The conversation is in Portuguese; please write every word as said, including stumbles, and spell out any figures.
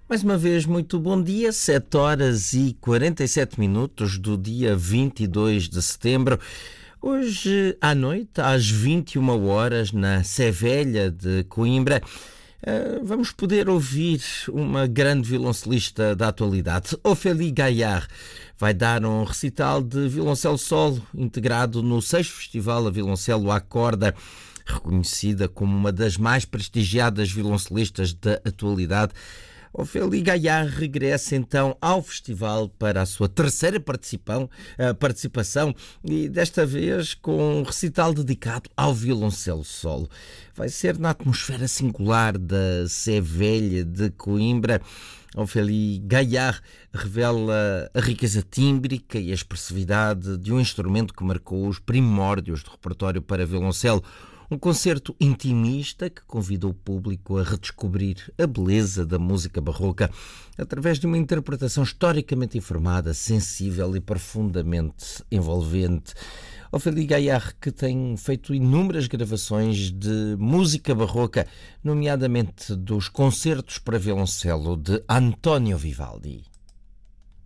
Mais uma vez, muito bom dia, sete horas e quarenta e sete minutos do dia vinte e dois de setembro. Hoje à noite, às vinte e uma horas, na Sé Velha de Coimbra, vamos poder ouvir uma grande violoncelista da atualidade. Ophélie Gaillard vai dar um recital de violoncelo solo integrado no sexto Festival a Violoncelo à Corda, reconhecida como uma das mais prestigiadas violoncelistas da atualidade. Ophélie Gaillard regressa então ao festival para a sua terceira participação, participação e desta vez com um recital dedicado ao violoncelo solo. Vai ser na atmosfera singular da Sé Velha de Coimbra. Ophélie Gaillard revela a riqueza tímbrica e a expressividade de um instrumento que marcou os primórdios do repertório para violoncelo. Um concerto intimista que convida o público a redescobrir a beleza da música barroca através de uma interpretação historicamente informada, sensível e profundamente envolvente. Ophélie Gaillard, que tem feito inúmeras gravações de música barroca, nomeadamente dos concertos para violoncelo de António Vivaldi.